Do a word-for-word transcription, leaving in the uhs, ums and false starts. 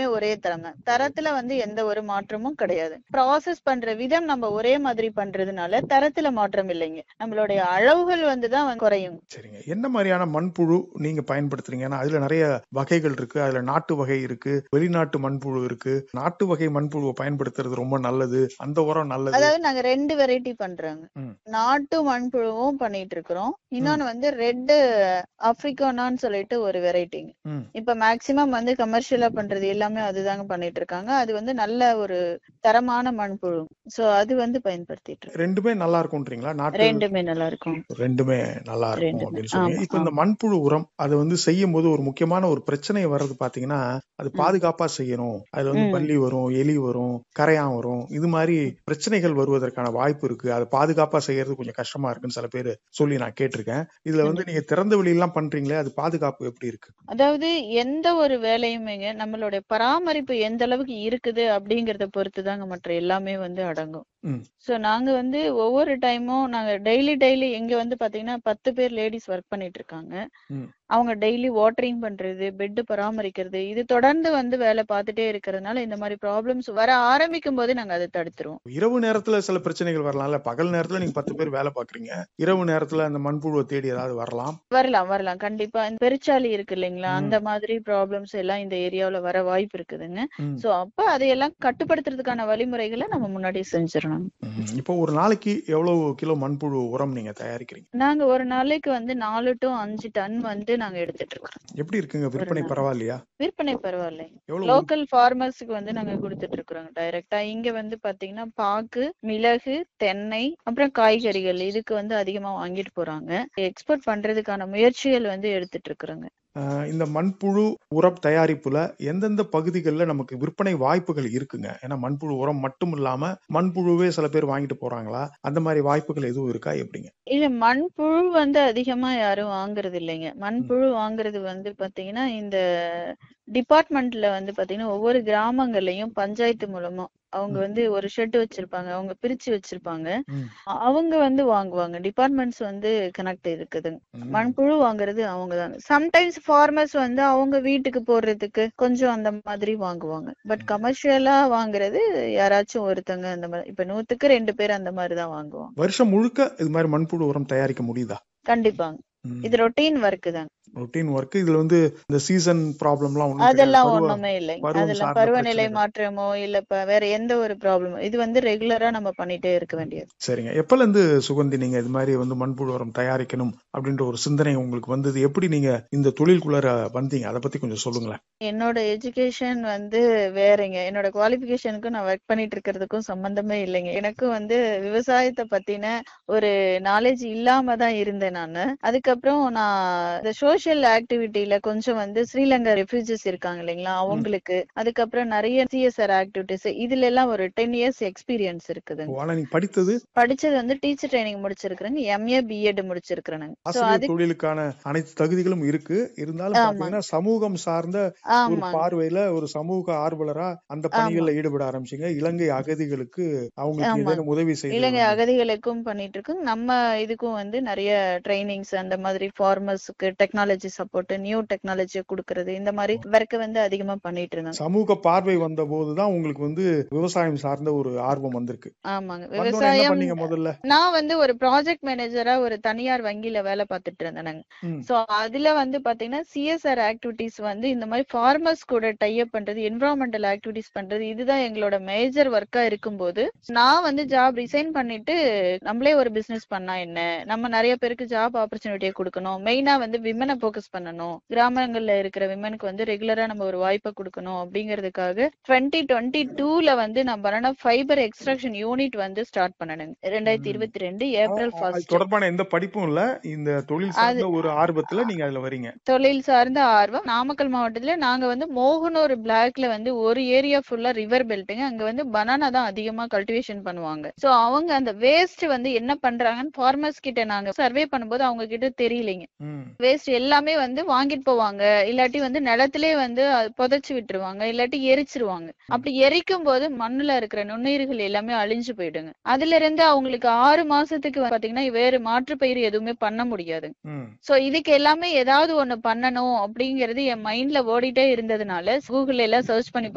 ஒரே தரம் தான். தரத்துல வந்து எந்த ஒரு மாற்றமும் கிடையாது. ப்ராசஸ் பண்ற விதம் நம்ம ஒரே மாதிரி பண்றதுனால தரத்துல மாற்றம் இல்லைங்க. நம்மளுடைய அளவுகள் வந்துதான் வந்து குறையும். சரிங்க. என்ன மாதிரியான மண்புழு நீங்க பயன்படுத்துறீங்க? ஏன்னா அதுல நிறைய வகைகள் இருக்கு. அதுல நாட்டு வகை இருக்கு, வெளிநாட்டு மண்புழு இருக்கு. நாட்டு வகை மண்புழுவை பயன்படுத்துறது ரொம்ப நல்லது, அந்த உரம் நல்லது. அதாவது நாங்க ரெண்டு வெரைட்டி பண்றோங்க. ம். நாட்டு மண்புழுவும் பண்ணிட்டு இருக்கிறோம். ம். இன்னொன்னு வந்து ரெட் ஆப்பிரிக்கானான்னு சொல்லிட்டு ஒரு வெரைட்டிங்க. ம். இப்ப மேக்சிமம் வந்து கமர்ஷியலா பண்றது எல்லாமே அதுதாங்க பண்ணிட்டு இருக்காங்க. அது வந்து நல்ல ஒரு தரமான மண்புழு. சோ அது வந்து பயன்படுத்திட்டு இருக்கோம். ரெண்டுமே நல்லா இருக்கும்ன்றீங்களா? நாட்டு ரெண்டுமே நல்லா இருக்கும். ரெண்டுமே நல்லா இருக்கும் ரெண்டுமே. அப்படின்னு சொல்றீங்க. ஆமா, இப்ப இந்த ஆமா. மண்புழு உரம் அது வந்து செய்யும் போது ஒரு முக்கியமான ஒரு பிரச்சனை வர்றது பாத்தீங்கன்னா, அது ம். பாதுகாப்பா செய்யணும். அதுல வந்து ம். பல்லி வரும், எலி வரும், கரையான் வரும். இது மாதிரி ம். பிரச்சனைகள் வருவதற்கான வாய்ப்பு இருக்கு. அது பாதுகாப்பா செய்யறது கொஞ்சம் கஷ்டமா இருக்குன்னு சில பேர் சொல்லி நான் கேட்டிருக்கேன். இதுல வந்து கண்டிப்பா. நீங்க திறந்த வெளியெல்லாம் பண்றீங்களே, அது பாதுகாப்பு எப்படி இருக்கு? அதாவது எந்த ஒரு வேலையுமேங்க நம்மளுடைய பராமரிப்பு எந்த அளவுக்கு இருக்குது அப்படிங்கறத பொறுத்துதாங்க மற்ற எல்லாமே வந்து அடங்கும். ம். சோ நாங்க வந்து ஒவ்வொரு டைமும் நாங்க டெய்லி டெய்லி இங்க வந்து பாத்தீங்கன்னா பத்து பேர் லேடிஸ் ஒர்க் பண்ணிட்டு இருக்காங்க. ம். அவங்க டெய்லி வாட்டரிங் பண்றது, பெட் பராமரிக்கிறது, இது தொடர்ந்து வந்து வேலை பார்த்துட்டே இருக்கிறதுனால இந்த மாதிரி ப்ராப்ளம்ஸ் வர ஆரம்பிக்கும் போதே நாங்க அதை தடுத்துருவோம். இரவு நேரத்துல சில பிரச்சனைகள் வரலாம்ல. பகல் நேரத்துல நீங்க பத்து பேர் வேலை பாக்குறீங்க. இரவு நேரத்துல அந்த மண்புழுவை தேடி ஏதாவது வரலாம். வரலாம், வரலாம். கண்டிப்பா. இந்த பெருச்சாளி இருக்கு இல்லைங்களா? அந்த ம். மாதிரி ப்ராப்ளம்ஸ் எல்லாம் இந்த ஏரியாவுல வர வாய்ப்பு இருக்குதுங்க. ம். சோ அப்ப அதையெல்லாம் கட்டுப்படுத்துறதுக்கான வழிமுறைகளை நம்ம முன்னாடியே செஞ்சிடணும். ம். இப்போ ஒரு நாளைக்கு எவ்வளவு கிலோ மண்புழு உரம் நீங்க தயாரிக்கிறீங்க? நாங்க ஒரு நாளைக்கு வந்து நாலு டு அஞ்சு டன் வந்து நாங்க எடுத்துட்டு இருக்கோம். எப்படி இருக்குங்க? ஒரு விற்பனை நாள். பரவாயில்லையா? விற்பனை பரவாயில்லை. எவ்வளவு ஒரு லோக்கல் ஃபார்மர்ஸ்க்கு வந்து நாங்க குடுத்துட்டு இருக்கிறோங்க டைரக்டா. இங்க வந்து பாத்தீங்கன்னா பாக்கு, மிளகு, தென்னை, அப்புறம் காய்கறிகள் இதுக்கு வந்து அதிகமா வாங்கிட்டு போறாங்க. எக்ஸ்போர்ட் பண்றதுக்கான முயற்சிகள் வந்து எடுத்துட்டு இருக்கிறோங்க. அ இந்த மண்புழு உரம் தயாரிப்புல எந்தெந்த பகுதிகள்ல நமக்கு விற்பனை வாய்ப்புகள் இருக்குங்க? ஏன்னா மண்புழு உரம் மட்டும் இல்லாம மண்புழுவே சில பேர் வாங்கிட்டு போறாங்களா? அந்த மாதிரி வாய்ப்புகள் எதுவும் இருக்கா? எப்படிங்க? இல்ல மண்புழு வந்து அதிகமா யாரும் வாங்குறது இல்லைங்க. ம். மண்புழு வாங்குறது வந்து பாத்தீங்கன்னா இந்த டிபார்ட்மெண்ட்ல வந்து பாத்தீங்கன்னா ஒவ்வொரு கிராமங்கள்லயும் பஞ்சாயத்து மூலமா அவங்க ம். வந்து ஒரு ஷெட் வச்சிருப்பாங்க. அவங்க பிரிச்சு வச்சிருப்பாங்க. ம். அ- அவங்க வந்து வாங்குவாங்க. டிபார்ட்மெண்ட்ஸ் வந்து கனெக்ட் இருக்குதுங்க. ம். மண்புழு வாங்குறது அவங்க தாங்க. சம்டைம்ஸ் ஃபார்மர்ஸ் வந்து அவங்க வீட்டுக்கு போடுறதுக்கு கொஞ்சம் அந்த மாதிரி வாங்குவாங்க. பட் ம். கமர்ஷியலா வாங்குறது யாராச்சும் ஒருத்தங்க அந்த மாதிரி. இப்ப நூத்துக்கு ரெண்டு பேர் அந்த மாதிரி தான் வாங்குவாங்க. வருஷம் முழுக்க இது மாதிரி மண்புழு உரம் தயாரிக்க முடியுதா? கண்டிப்பாங்க. ம். இது ரொட்டீன் ஒர்க் தாங்க. Routine work. இதுல வந்து இந்த சீசன் ப்ராப்ளம்லாம் ஒண்ணும் கிடையாது. அதெல்லாம் பருவ ஒண்ணுமே இல்லைங்க. பருவம் அதெல்லாம் சார்ந்த பருவநிலை பிரச்சனைகள். மாற்றமோ இல்ல இப்ப வேற எந்த ஒரு ப்ராப்ளமோ இது வந்து ரெகுலரா நம்ம பண்ணிட்டே இருக்க வேண்டியது. சரிங்க. எப்பல இருந்து சுகந்தி நீங்க இது மாதிரி வந்து மண்புழு உரம் தயாரிக்கணும் அப்படின்ற ஒரு சிந்தனை உங்களுக்கு வந்தது? எப்படி நீங்க இந்த தொழிலுக்குள்ளார வந்தீங்க? அதை பத்தி கொஞ்சம் சொல்லுங்களேன். என்னோட எஜுகேஷன் வந்து வேறங்க. என்னோட குவாலிஃபிகேஷனுக்கும் நான் ஒர்க் பண்ணிட்டு இருக்கிறதுக்கும் சம்பந்தமே இல்லைங்க. எனக்கும் வந்து விவசாயத்தை பத்தின ஒரு நாலேஜ் இல்லாம தான் இருந்தேன் நானு. அதுக்கப்புறம் நான் இந்த சோசியல் ஆக்டிவிட்டியில கொஞ்சம் வந்து ஸ்ரீலங்கா ரெஃப்யூஜிஸ் இருக்காங்க இல்லைங்களா ம். அவங்களுக்கு, அதுக்கப்புறம் நிறைய சிஎஸ்ஆர் ஆக்டிவிட்டிஸ் இதுல எல்லாம் ஒரு டென் இயர்ஸ் எக்ஸ்பீரியன்ஸ் இருக்குதுங்க. ஓ, ஆனா நீங்க படித்தது படிச்சது வந்து teacher training முடிச்சிருக்கிறேங்க. MA BEd முடிச்சிருக்கிறேங்க. So ஆசிரியர் அதுக்கு தொழிலுக்கான அனைத்து தகுதிகளும் இருக்கு. இருந்தாலும் ஆமாங்க, பாத்தீங்கன்னா சமூகம் சார்ந்த ஒரு ஆமாங்க, பார்வையில ஒரு சமூக ஆர்வலரா அந்த பணிகள்ல ஆமாங்க, ஈடுபட ஆரம்பிச்சீங்க. இலங்கை அகதிகளுக்கு அவங்களுக்கு ஆமாங்க. ஏதேனும் உதவி செய்து இலங்கை வந்தீங்க. அகதிகளுக்கும் பண்ணிட்டு இருக்கோம். நம்ம இதுக்கும் வந்து நிறைய ட்ரைனிங்ஸ் அந்த மாதிரி ஃபார்மர்ஸ்க்கு டெக்னாலஜி சப்போர்ட், நியூ டெக்னாலஜியை கொடுக்கறது இந்த மாதிரி ஒர்க் வந்து அதிகமா பண்ணிட்டு இருந்தாங்க. சமூக பார்வை வந்த போதுதான் உங்களுக்கு வந்து விவசாயம் சார்ந்த ஒரு ஆர்வம் வந்திருக்கு. ஆமாங்க. வந்தோடனே என்ன விவசாயம் பண்ணீங்க முதல்ல? நான் வந்து ஒரு ப்ராஜெக்ட் மேனேஜரா ஒரு தனியார் வங்கியில வேலை பார்த்துட்டு இருந்தேன். ம். சோ அதுல வந்து பாத்தீங்கன்னா சிஎஸ்ஆர் ஆக்டிவிட்டிஸ் வந்து இந்த மாதிரி ஃபார்மர்ஸ் கூட டை அப் பண்றது, என்விரான்மெண்டல் ஆக்டிவிட்டிஸ் பண்றது இதுதான் எங்களோட மேஜர் ஒர்க்கா இருக்கும்போது நான் வந்து ஜாப் ரிசைன் பண்ணிட்டு நம்மளே ஒரு பிசினஸ் பண்ணா என்ன, நம்ம நிறைய பேருக்கு ஜாப் ஆப்பர்ச்சுனிட்டியை கொடுக்கணும், மெயினா வந்து விமனை போக்கஸ் பண்ணணும், கிராமங்கள்ல இருக்கிற விமனுக்கு வந்து ரெகுலரா நம்ம ஒரு வாய்ப்பை கொடுக்கணும் அப்படிங்கிறதுக்காக டுவெண்ட்டி டுவெண்ட்டி டூல வந்து நான் பனானா ஃபைபர் எக்ஸ்ட்ராக்ஷன் யூனிட் வந்து ஸ்டார்ட் பண்ணணுங்க. ரெண்டாயிரத்தி ம். இருபத்தி ரெண்டு அ ஏப்ரல் அ அது ஃபர்ஸ்ட். தொடர்பான எந்த படிப்பும் இல்ல. இந்த தொழில் அது சார்ந்த ஒரு ஆர்வத்துல நீங்க அதுல வரீங்க. தொழில் சார்ந்த ஆர்வம். நாமக்கல் மாவட்டத்துல நாங்க வந்து மோகனூர் பிளாக்ல வந்து ஒரு ஏரியா ஃபுல்லா ரிவர் பெல்ட்டுங்க. அங்க வந்து பனானா தான் அதிகமா கல்டிவேஷன் பண்ணுவாங்க. சோ அவங்க அந்த வேஸ்ட் வந்து என்ன பண்றாங்கன்னு ஃபார்மர்ஸ் கிட்ட நாங்க சர்வே பண்ணும்போது அவங்க கிட்ட தெரியலைங்க. ம். வேஸ்ட் எல்லாமே வந்து வாங்கிட்டு போவாங்க, இல்லாட்டி வந்து நிலத்திலே வந்து அது புதைச்சு விட்டுருவாங்க, இல்லாட்டி எரிச்சிருவாங்க. ம். அப்படி எரிக்கும் போது மண்ணுல இருக்கிற நுண்ணுயிர்கள் எல்லாமே அழிஞ்சு போயிடுங்க. அதுல இருந்து அவங்களுக்கு ஆறு மாசத்துக்கு பாத்தீங்கன்னா வேறு மாற்று பயிர் எதுவுமே பண்ண முடியாது. ம். சோ இதுக்கு எல்லாமே ஏதாவது ஒண்ணு பண்ணணும் அப்படிங்கிறது என் மைண்ட்ல ஓடிட்டே இருந்ததுனால கூகுள்ல எல்லாம் சர்ச் பண்ணி